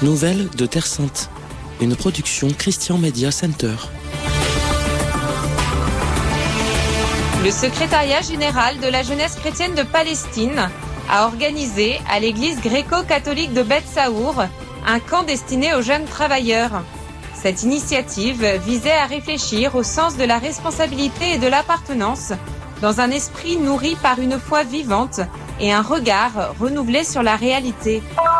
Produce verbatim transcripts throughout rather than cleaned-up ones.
Nouvelles de Terre Sainte, une production Christian Media Center. Le secrétariat général de la jeunesse chrétienne de Palestine a organisé à l'église gréco-catholique de Beth Saour un camp destiné aux jeunes travailleurs. Cette initiative visait à réfléchir au sens de la responsabilité et de l'appartenance dans un esprit nourri par une foi vivante et un regard renouvelé sur la réalité.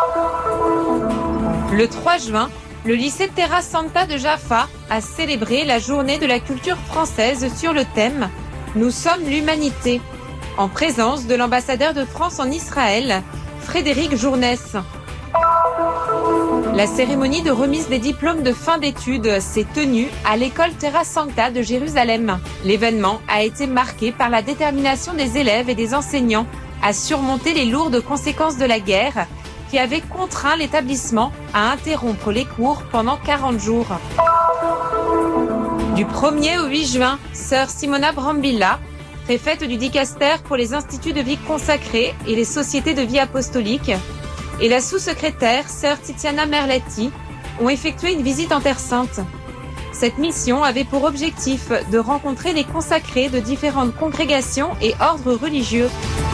Le trois juin, le lycée Terra Santa de Jaffa a célébré la journée de la culture française sur le thème « Nous sommes l'humanité » en présence de l'ambassadeur de France en Israël, Frédéric Journès. La cérémonie de remise des diplômes de fin d'études s'est tenue à l'école Terra Santa de Jérusalem. L'événement a été marqué par la détermination des élèves et des enseignants à surmonter les lourdes conséquences de la guerre qui avait contraint l'établissement à interrompre les cours pendant quarante jours. Du premier au huit juin, sœur Simona Brambilla, préfète du Dicaster pour les instituts de vie consacrés et les sociétés de vie apostolique, et la sous-secrétaire, sœur Tiziana Merletti, ont effectué une visite en Terre Sainte. Cette mission avait pour objectif de rencontrer les consacrés de différentes congrégations et ordres religieux.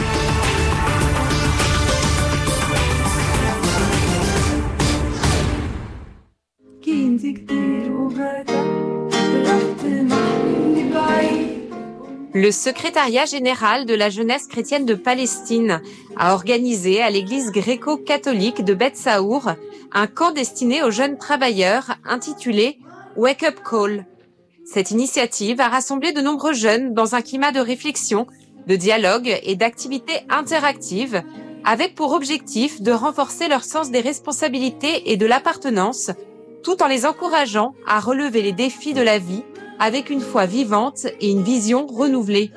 Le secrétariat général de la jeunesse chrétienne de Palestine a organisé à l'église gréco-catholique de Beth Saour un camp destiné aux jeunes travailleurs intitulé « Wake Up Call ». Cette initiative a rassemblé de nombreux jeunes dans un climat de réflexion, de dialogue et d'activités interactives avec pour objectif de renforcer leur sens des responsabilités et de l'appartenance tout en les encourageant à relever les défis de la vie avec une foi vivante et une vision renouvelée.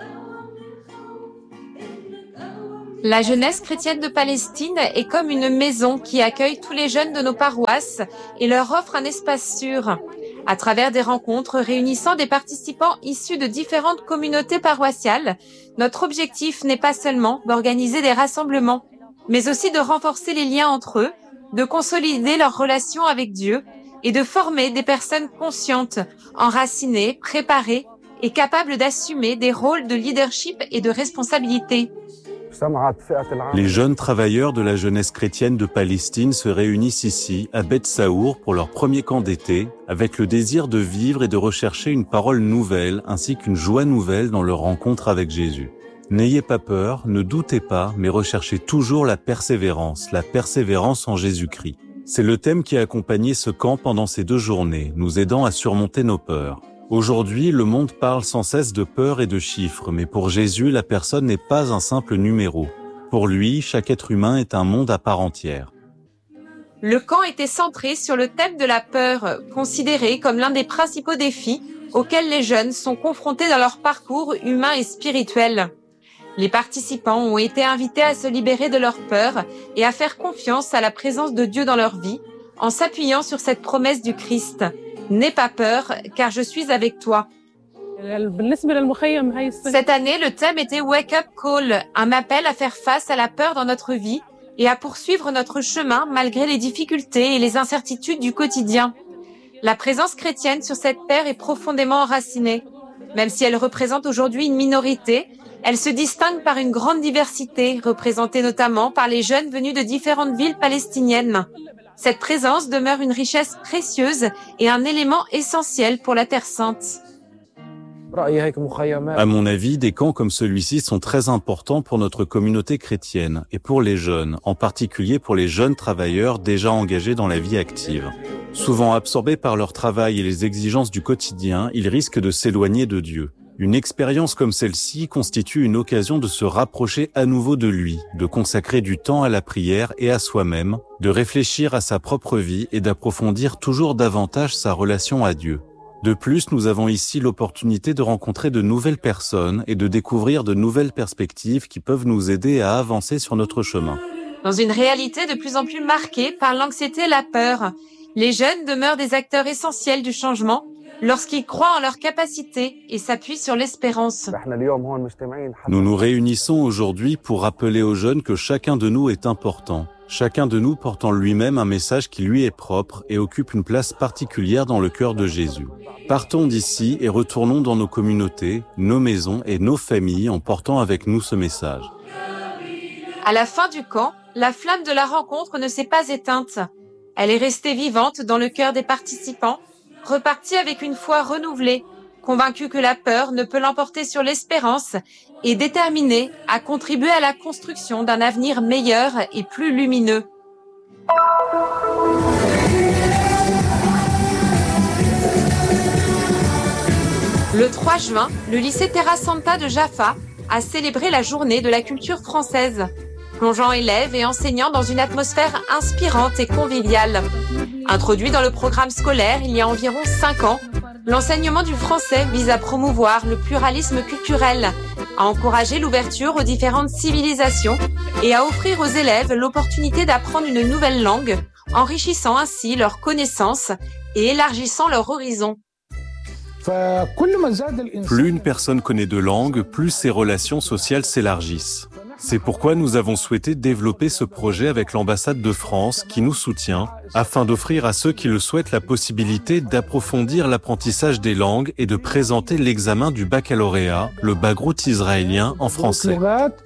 La jeunesse chrétienne de Palestine est comme une maison qui accueille tous les jeunes de nos paroisses et leur offre un espace sûr. À travers des rencontres réunissant des participants issus de différentes communautés paroissiales, notre objectif n'est pas seulement d'organiser des rassemblements, mais aussi de renforcer les liens entre eux, de consolider leurs relations avec Dieu et de former des personnes conscientes, enracinées, préparées et capables d'assumer des rôles de leadership et de responsabilité. Les jeunes travailleurs de la jeunesse chrétienne de Palestine se réunissent ici, à Beth Saour, pour leur premier camp d'été, avec le désir de vivre et de rechercher une parole nouvelle ainsi qu'une joie nouvelle dans leur rencontre avec Jésus. N'ayez pas peur, ne doutez pas, mais recherchez toujours la persévérance, la persévérance en Jésus-Christ. C'est le thème qui a accompagné ce camp pendant ces deux journées, nous aidant à surmonter nos peurs. Aujourd'hui, le monde parle sans cesse de peur et de chiffres, mais pour Jésus, la personne n'est pas un simple numéro. Pour lui, chaque être humain est un monde à part entière. Le camp était centré sur le thème de la peur, considéré comme l'un des principaux défis auxquels les jeunes sont confrontés dans leur parcours humain et spirituel. Les participants ont été invités à se libérer de leur peur et à faire confiance à la présence de Dieu dans leur vie, en s'appuyant sur cette promesse du Christ. « N'aie pas peur, car je suis avec toi ». Cette année, le thème était « Wake Up Call », un appel à faire face à la peur dans notre vie et à poursuivre notre chemin malgré les difficultés et les incertitudes du quotidien. La présence chrétienne sur cette terre est profondément enracinée. Même si elle représente aujourd'hui une minorité, elle se distingue par une grande diversité, représentée notamment par les jeunes venus de différentes villes palestiniennes. Cette présence demeure une richesse précieuse et un élément essentiel pour la Terre Sainte. À mon avis, des camps comme celui-ci sont très importants pour notre communauté chrétienne et pour les jeunes, en particulier pour les jeunes travailleurs déjà engagés dans la vie active. Souvent absorbés par leur travail et les exigences du quotidien, ils risquent de s'éloigner de Dieu. Une expérience comme celle-ci constitue une occasion de se rapprocher à nouveau de lui, de consacrer du temps à la prière et à soi-même, de réfléchir à sa propre vie et d'approfondir toujours davantage sa relation à Dieu. De plus, nous avons ici l'opportunité de rencontrer de nouvelles personnes et de découvrir de nouvelles perspectives qui peuvent nous aider à avancer sur notre chemin. Dans une réalité de plus en plus marquée par l'anxiété et la peur, les jeunes demeurent des acteurs essentiels du changement lorsqu'ils croient en leurs capacités et s'appuient sur l'espérance. Nous nous réunissons aujourd'hui pour rappeler aux jeunes que chacun de nous est important. chacun de nous porte en lui-même un message qui lui est propre et occupe une place particulière dans le cœur de Jésus. Partons d'ici et retournons dans nos communautés, nos maisons et nos familles en portant avec nous ce message. À la fin du camp, la flamme de la rencontre ne s'est pas éteinte. Elle est restée vivante dans le cœur des participants, repartis avec une foi renouvelée, convaincus que la peur ne peut l'emporter sur l'espérance et déterminés à contribuer à la construction d'un avenir meilleur et plus lumineux. Le trois juin, le lycée Terra Santa de Jaffa a célébré la journée de la culture française, plongeant élèves et enseignants dans une atmosphère inspirante et conviviale. Introduit dans le programme scolaire il y a environ cinq ans, l'enseignement du français vise à promouvoir le pluralisme culturel, à encourager l'ouverture aux différentes civilisations et à offrir aux élèves l'opportunité d'apprendre une nouvelle langue, enrichissant ainsi leurs connaissances et élargissant leur horizon. Plus une personne connaît de langues, plus ses relations sociales s'élargissent. C'est pourquoi nous avons souhaité développer ce projet avec l'ambassade de France qui nous soutient, afin d'offrir à ceux qui le souhaitent la possibilité d'approfondir l'apprentissage des langues et de présenter l'examen du baccalauréat, le Bagrout israélien, en français.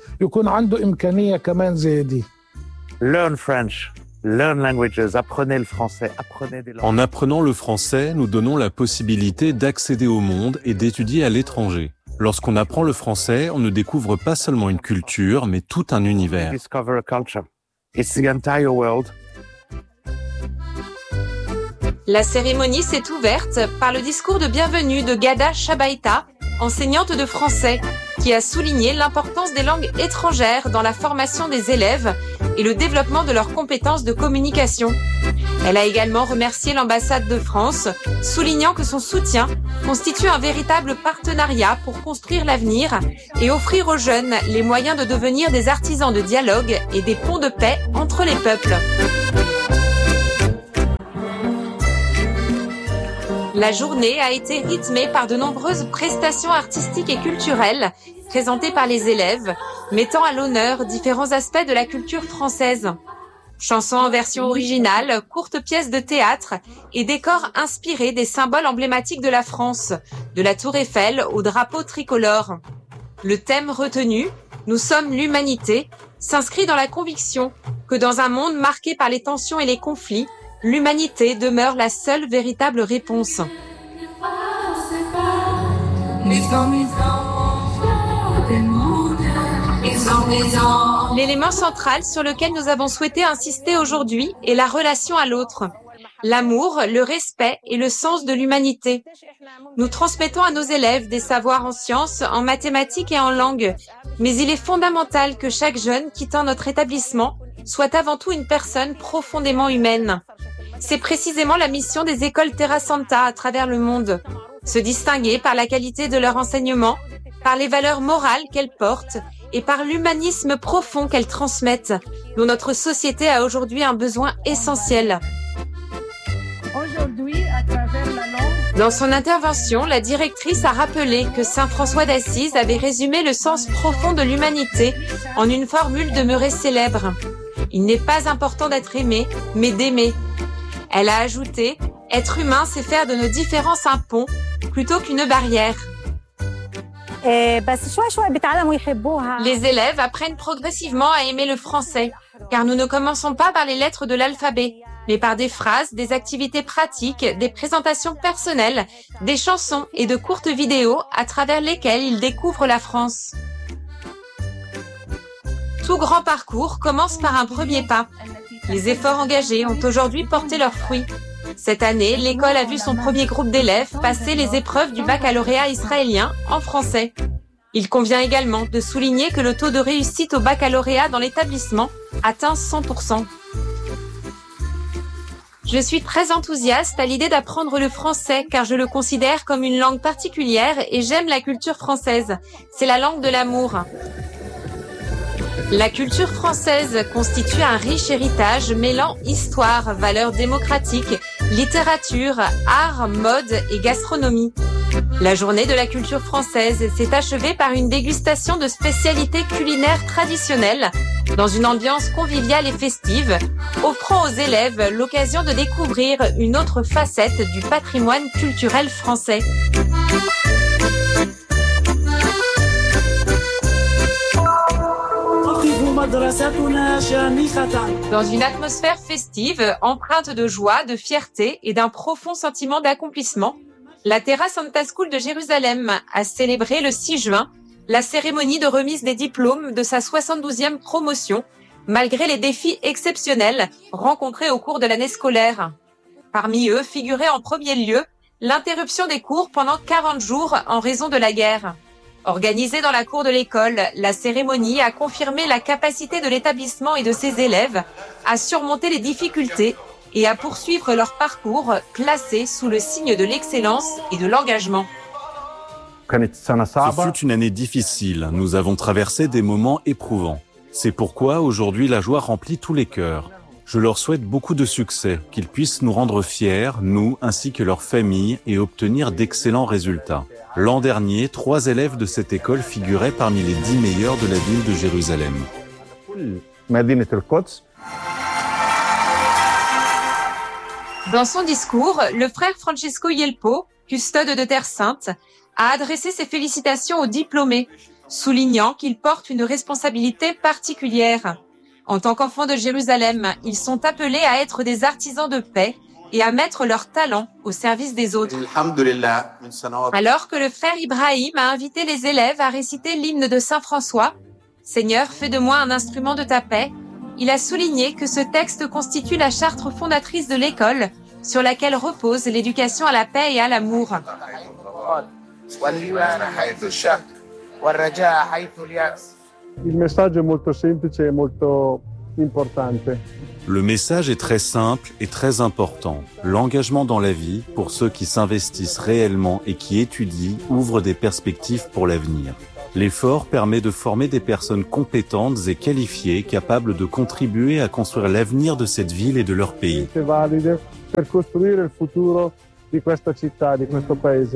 Learn French. Learn languages, apprenez le français, apprenez des langues. En apprenant le français, nous donnons la possibilité d'accéder au monde et d'étudier à l'étranger. Lorsqu'on apprend le français, on ne découvre pas seulement une culture, mais tout un univers. Discover a culture. It's the entire world. La cérémonie s'est ouverte par le discours de bienvenue de Ghada Shabaita, enseignante de français, qui a souligné l'importance des langues étrangères dans la formation des élèves et le développement de leurs compétences de communication. Elle a également remercié l'ambassade de France, soulignant que son soutien constitue un véritable partenariat pour construire l'avenir et offrir aux jeunes les moyens de devenir des artisans de dialogue et des ponts de paix entre les peuples. La journée a été rythmée par de nombreuses prestations artistiques et culturelles présentées par les élèves, mettant à l'honneur différents aspects de la culture française. Chansons en version originale, courtes pièces de théâtre et décors inspirés des symboles emblématiques de la France, de la Tour Eiffel au drapeau tricolore. Le thème retenu, « Nous sommes l'humanité », s'inscrit dans la conviction que dans un monde marqué par les tensions et les conflits, l'humanité demeure la seule véritable réponse. L'élément central sur lequel nous avons souhaité insister aujourd'hui est la relation à l'autre. L'amour, le respect et le sens de l'humanité. Nous transmettons à nos élèves des savoirs en sciences, en mathématiques et en langue, mais il est fondamental que chaque jeune quittant notre établissement soit avant tout une personne profondément humaine. C'est précisément la mission des écoles Terra Santa à travers le monde. Se distinguer par la qualité de leur enseignement, par les valeurs morales qu'elles portent et par l'humanisme profond qu'elles transmettent, dont notre société a aujourd'hui un besoin essentiel. Aujourd'hui, à travers la langue... Dans son intervention, la directrice a rappelé que saint François d'Assise avait résumé le sens profond de l'humanité en une formule demeurée célèbre. Il n'est pas important d'être aimé, mais d'aimer. Elle a ajouté « Être humain, c'est faire de nos différences un pont, plutôt qu'une barrière ». Les élèves apprennent progressivement à aimer le français, car nous ne commençons pas par les lettres de l'alphabet, mais par des phrases, des activités pratiques, des présentations personnelles, des chansons et de courtes vidéos à travers lesquelles ils découvrent la France. Tout grand parcours commence par un premier pas. Les efforts engagés ont aujourd'hui porté leurs fruits. Cette année, l'école a vu son premier groupe d'élèves passer les épreuves du baccalauréat israélien en français. Il convient également de souligner que le taux de réussite au baccalauréat dans l'établissement atteint cent pour cent. Je suis très enthousiaste à l'idée d'apprendre le français car je le considère comme une langue particulière et j'aime la culture française. C'est la langue de l'amour. La culture française constitue un riche héritage mêlant histoire, valeurs démocratiques, littérature, art, mode et gastronomie. La journée de la culture française s'est achevée par une dégustation de spécialités culinaires traditionnelles dans une ambiance conviviale et festive, offrant aux élèves l'occasion de découvrir une autre facette du patrimoine culturel français. Dans une atmosphère festive, empreinte de joie, de fierté et d'un profond sentiment d'accomplissement, la Terra Santa School de Jérusalem a célébré le six juin la cérémonie de remise des diplômes de sa soixante-douzième promotion, malgré les défis exceptionnels rencontrés au cours de l'année scolaire. Parmi eux figurait en premier lieu l'interruption des cours pendant quarante jours en raison de la guerre. Organisée dans la cour de l'école, la cérémonie a confirmé la capacité de l'établissement et de ses élèves à surmonter les difficultés et à poursuivre leur parcours placé sous le signe de l'excellence et de l'engagement. Ce fut une année difficile. Nous avons traversé des moments éprouvants. C'est pourquoi aujourd'hui la joie remplit tous les cœurs. Je leur souhaite beaucoup de succès, qu'ils puissent nous rendre fiers, nous ainsi que leurs familles, et obtenir d'excellents résultats. L'an dernier, trois élèves de cette école figuraient parmi les dix meilleurs de la ville de Jérusalem. Dans son discours, le frère Francesco Yelpo, custode de Terre Sainte, a adressé ses félicitations aux diplômés, soulignant qu'ils portent une responsabilité particulière. En tant qu'enfants de Jérusalem, ils sont appelés à être des artisans de paix et à mettre leur talent au service des autres. Alors que le frère Ibrahim a invité les élèves à réciter l'hymne de Saint François, « Seigneur, fais de moi un instrument de ta paix », il a souligné que ce texte constitue la charte fondatrice de l'école, sur laquelle repose l'éducation à la paix et à l'amour. Il messaggio è molto semplice e molto importante. Le message est très simple et très important. L'engagement dans la vie, pour ceux qui s'investissent réellement et qui étudient, ouvre des perspectives pour l'avenir. L'effort permet de former des personnes compétentes et qualifiées, capables de contribuer à construire l'avenir de cette ville et de leur pays. Valide per costruire il futuro di questa città, di questo paese.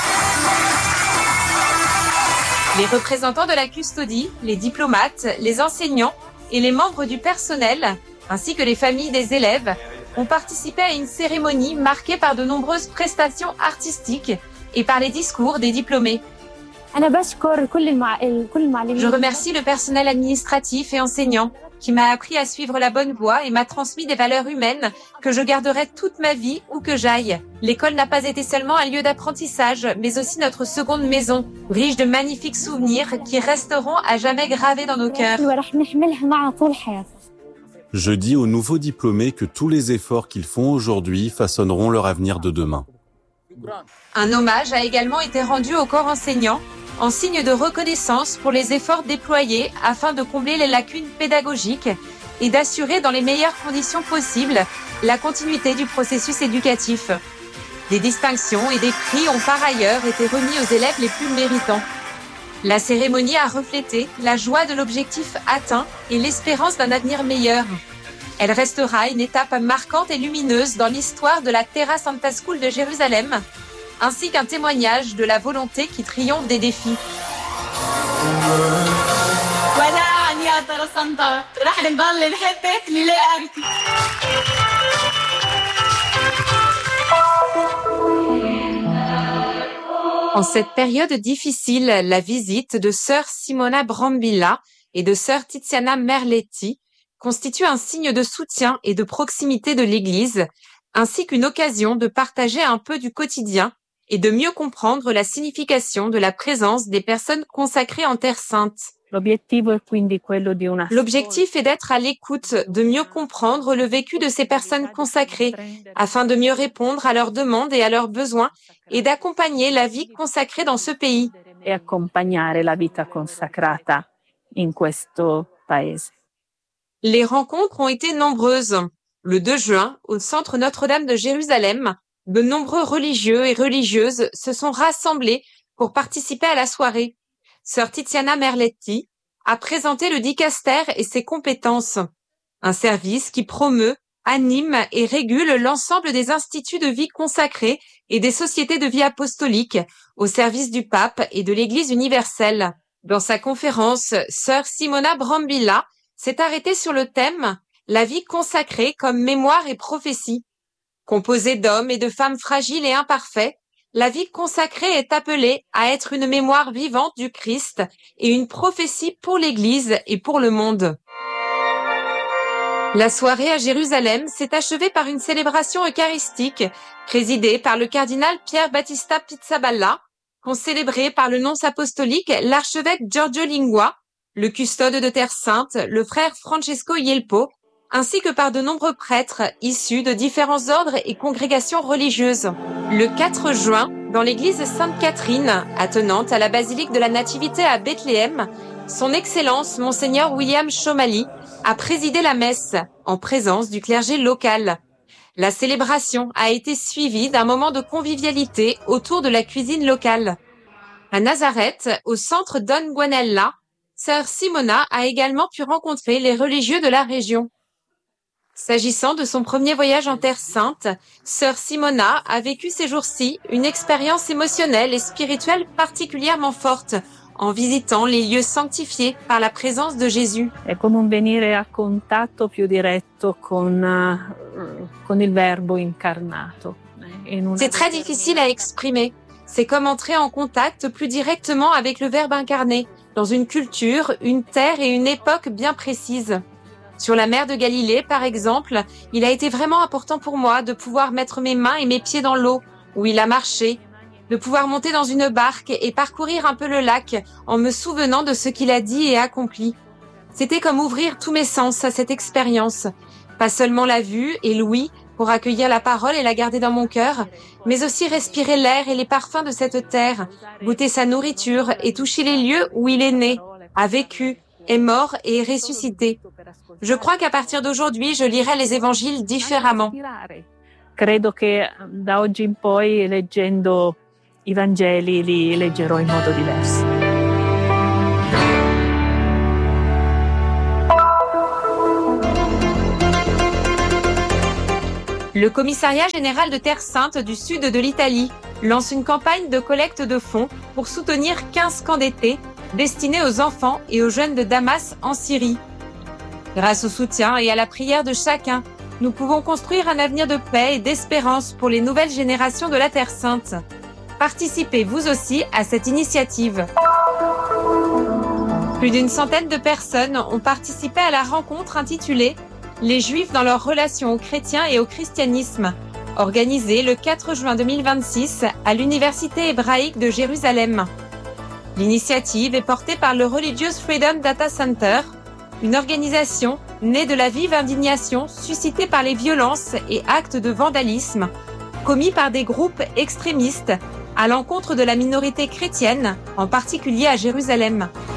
Les représentants de la custodie, les diplomates, les enseignants et les membres du personnel, ainsi que les familles des élèves, ont participé à une cérémonie marquée par de nombreuses prestations artistiques et par les discours des diplômés. Je remercie le personnel administratif et enseignant qui m'a appris à suivre la bonne voie et m'a transmis des valeurs humaines que je garderai toute ma vie où que j'aille. L'école n'a pas été seulement un lieu d'apprentissage, mais aussi notre seconde maison, riche de magnifiques souvenirs qui resteront à jamais gravés dans nos cœurs. Je dis aux nouveaux diplômés que tous les efforts qu'ils font aujourd'hui façonneront leur avenir de demain. Un hommage a également été rendu au corps enseignant, en signe de reconnaissance pour les efforts déployés afin de combler les lacunes pédagogiques et d'assurer dans les meilleures conditions possibles la continuité du processus éducatif. Des distinctions et des prix ont par ailleurs été remis aux élèves les plus méritants. La cérémonie a reflété la joie de l'objectif atteint et l'espérance d'un avenir meilleur. Elle restera une étape marquante et lumineuse dans l'histoire de la Terra Santa School de Jérusalem, ainsi qu'un témoignage de la volonté qui triomphe des défis. En cette période difficile, la visite de sœur Simona Brambilla et de sœur Tiziana Merletti constitue un signe de soutien et de proximité de l'Église, ainsi qu'une occasion de partager un peu du quotidien et de mieux comprendre la signification de la présence des personnes consacrées en Terre Sainte. L'objectif est d'être à l'écoute, de mieux comprendre le vécu de ces personnes consacrées, afin de mieux répondre à leurs demandes et à leurs besoins, et d'accompagner la vie consacrée dans ce pays. Les rencontres ont été nombreuses. Le deux juin, au centre Notre-Dame de Jérusalem, de nombreux religieux et religieuses se sont rassemblés pour participer à la soirée. Sœur Tiziana Merletti a présenté le dicaster et ses compétences, un service qui promeut, anime et régule l'ensemble des instituts de vie consacrés et des sociétés de vie apostolique au service du pape et de l'Église universelle. Dans sa conférence, sœur Simona Brambilla s'est arrêtée sur le thème « La vie consacrée comme mémoire et prophétie ». Composée d'hommes et de femmes fragiles et imparfaits, la vie consacrée est appelée à être une mémoire vivante du Christ et une prophétie pour l'Église et pour le monde. La soirée à Jérusalem s'est achevée par une célébration eucharistique présidée par le cardinal Pier Battista Pizzaballa, concélébrée par le nonce apostolique l'archevêque Giorgio Lingua, le custode de Terre Sainte, le frère Francesco Ielpo, ainsi que par de nombreux prêtres issus de différents ordres et congrégations religieuses. Le quatre juin, dans l'église Sainte-Catherine, attenante à la basilique de la Nativité à Bethléem, son Excellence Monseigneur William Chomali a présidé la messe en présence du clergé local. La célébration a été suivie d'un moment de convivialité autour de la cuisine locale. À Nazareth, au centre Don Guanella, sœur Simona a également pu rencontrer les religieux de la région. S'agissant de son premier voyage en Terre Sainte, sœur Simona a vécu ces jours-ci une expérience émotionnelle et spirituelle particulièrement forte en visitant les lieux sanctifiés par la présence de Jésus. È come un venire a contatto più diretto con, con il Verbo incarnato. C'est très difficile à exprimer. C'est comme entrer en contact plus directement avec le Verbe incarné, dans une culture, une terre et une époque bien précises. Sur la mer de Galilée, par exemple, il a été vraiment important pour moi de pouvoir mettre mes mains et mes pieds dans l'eau, où il a marché, de pouvoir monter dans une barque et parcourir un peu le lac en me souvenant de ce qu'il a dit et accompli. C'était comme ouvrir tous mes sens à cette expérience. Pas seulement la vue et l'ouïe pour accueillir la parole et la garder dans mon cœur, mais aussi respirer l'air et les parfums de cette terre, goûter sa nourriture et toucher les lieux où il est né, a vécu, est mort et est ressuscité. Je crois qu'à partir d'aujourd'hui, je lirai les évangiles différemment. Credo che da oggi in poi, leggendo i Vangeli, li leggerò in modo diverso. Le Commissariat général de Terre Sainte du sud de l'Italie lance une campagne de collecte de fonds pour soutenir quinze camps d'été destinés aux enfants et aux jeunes de Damas en Syrie. Grâce au soutien et à la prière de chacun, nous pouvons construire un avenir de paix et d'espérance pour les nouvelles générations de la Terre Sainte. Participez vous aussi à cette initiative. Plus d'une centaine de personnes ont participé à la rencontre intitulée « Les Juifs dans leur relation aux chrétiens et au christianisme », organisée le quatre juin deux mille vingt-six à l'Université hébraïque de Jérusalem. L'initiative est portée par le Religious Freedom Data Center, une organisation née de la vive indignation suscitée par les violences et actes de vandalisme commis par des groupes extrémistes à l'encontre de la minorité chrétienne, en particulier à Jérusalem.